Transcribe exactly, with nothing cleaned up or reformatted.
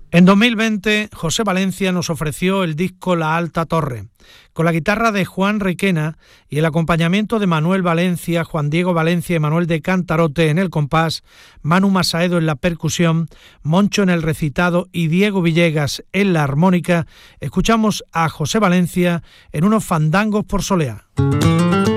En dos mil veinte, José Valencia nos ofreció el disco La Alta Torre, con la guitarra de Juan Requena y el acompañamiento de Manuel Valencia, Juan Diego Valencia y Manuel de Cantarote en el compás, Manu Masaedo en la percusión, Moncho en el recitado y Diego Villegas en la armónica. Escuchamos a José Valencia en unos fandangos por Soleá.